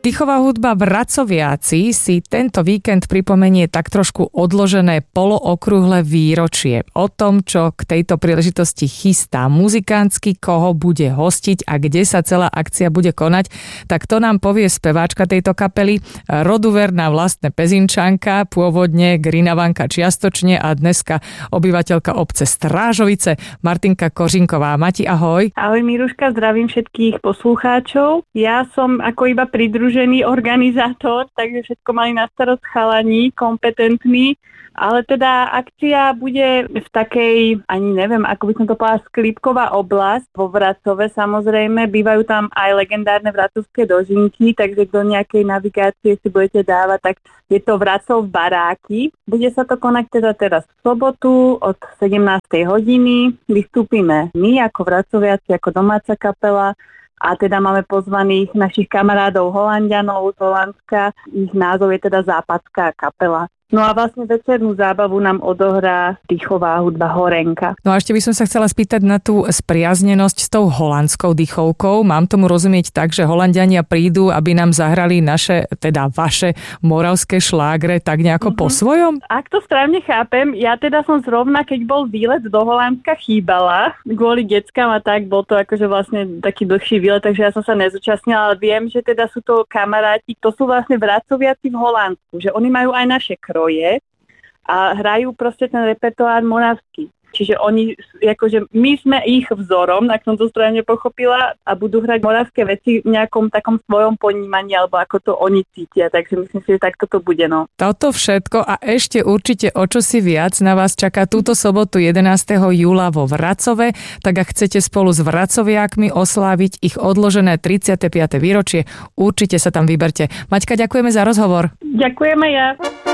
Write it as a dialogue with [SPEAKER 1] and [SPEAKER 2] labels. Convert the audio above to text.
[SPEAKER 1] Dýchová hudba Vracoviaci si tento víkend pripomenie tak trošku odložené polookrúhle výročie. O tom, čo k tejto príležitosti chystá muzikánsky, koho bude hostiť a kde sa celá akcia bude konať, tak to nám povie speváčka tejto kapely, roduverná vlastne Pezinčanka, pôvodne Grinavanka čiastočne a dneska obyvateľka obce Strážovice, Martinka Kořínková. Mati, ahoj.
[SPEAKER 2] Ahoj Miruška, zdravím všetkých poslucháčov. Ja som ako iba pridružený organizátor, takže všetko mali na starost chalani, kompetentní, ale teda akcia bude v takej, ani neviem, ako by som to povedala, sklípková oblasť vo Vracove, samozrejme. Bývajú tam aj legendárne vracovské dožinky, takže do nejakej navigácie si budete dávať, tak je to Vracov baráky. Bude sa to konať teda teraz v sobotu od 17. hodiny. Vystúpime my ako Vracoviaci, ako domáca kapela. A teda máme pozvaných našich kamarádov Holanďanov z Holandska. Ich názov je teda Západská kapela. No a vlastne večernú zábavu nám odohrá dýchová hudba Horenka.
[SPEAKER 1] No a ešte by som sa chcela spýtať na tú spriaznenosť s tou holandskou dýchovkou. Mám tomu rozumieť tak, že Holanďania prídu, aby nám zahrali naše, teda vaše moravské šlágre tak nejako po svojom?
[SPEAKER 2] Ak to správne chápem, ja teda som zrovna, keď bol výlet do Holandska, chýbala. Kvôli deckám a tak, bol to akože vlastne taký dlhší výlet, takže ja som sa nezúčastnila, ale viem, že teda sú to kamaráti, to sú vlastne Vracoviaci v Holandsku, že oni majú aj naše kroje a hrajú proste ten repertoár moravský. Čiže oni, akože my sme ich vzorom, ak som to správne pochopila, a budú hrať moravské veci v nejakom takom svojom ponímaní, alebo ako to oni cítia. Takže myslím si, že takto to bude, no.
[SPEAKER 1] Toto všetko a ešte určite o čosi viac na vás čaká túto sobotu 11. júla vo Vracove. Tak ak chcete spolu s Vracoviakmi osláviť ich odložené 35. výročie, určite sa tam vyberte. Maťka, ďakujeme za rozhovor.
[SPEAKER 2] Ďakujeme ja.